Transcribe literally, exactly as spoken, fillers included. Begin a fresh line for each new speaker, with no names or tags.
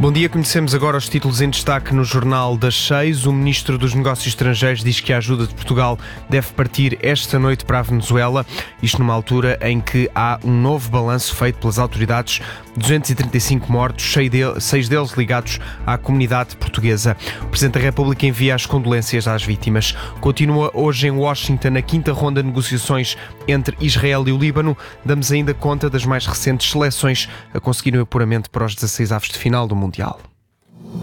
Bom dia, conhecemos agora os títulos em destaque no Jornal das Seis. O Ministro dos Negócios Estrangeiros diz que a ajuda de Portugal deve partir esta noite para a Venezuela, isto numa altura em que há um novo balanço feito pelas autoridades, duzentos e trinta e cinco mortos, seis deles ligados à comunidade portuguesa. O Presidente da República envia as condolências às vítimas. Continua hoje em Washington a quinta ronda de negociações entre Israel e o Líbano. Damos ainda conta das mais recentes seleções a conseguirem o apuramento para os dezasseis avos de final do Mundial.